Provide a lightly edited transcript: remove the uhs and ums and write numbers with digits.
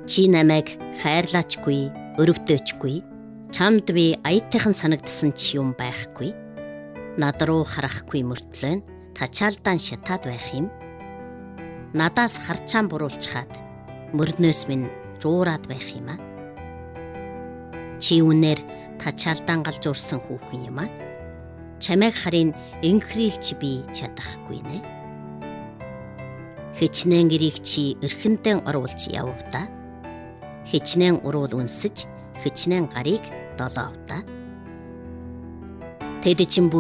Чи намайг хайрлаачгүй, өрөвдөөчгүй. Чамд би аятайхан санагдсан ч юм байхгүй. Над руу харахгүй мөртлөө тачаалдаан шатаад байх юм. Надаас харчаан буруулчхаад мөрнөөс минь жуураад байх юм а. Чи үнээр тачаалдаан галж урсан хүүхэн юм а. Чамайг харин энхрийлж би чадахгүй нэ. Хичнээн гэрийг чи эрхэндээ оруулж яввда. Хичнээн уруул үнсэж, хичнээн гарыг долоовда. Тэд чинь